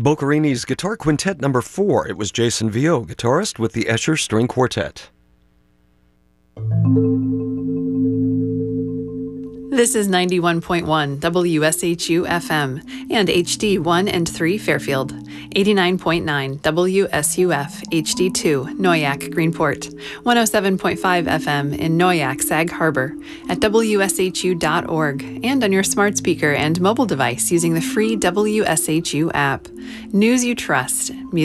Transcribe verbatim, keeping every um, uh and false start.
Boccherini's Guitar Quintet number four. It was Jason Vio, guitarist with the Escher String Quartet. This is ninety-one point one W S H U F M and H D one and three Fairfield, eighty-nine point nine W S U F H D two Noyac Greenport, one oh seven point five F M in Noyac Sag Harbor, at W S H U dot org, and on your smart speaker and mobile device using the free W S H U app. News you trust.